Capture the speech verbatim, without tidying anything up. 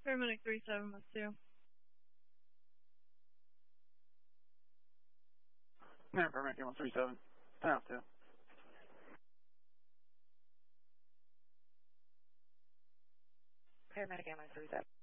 Paramedic three seven with two. Yeah, paramedic one three seven. ten out two. Paramedic one three seven.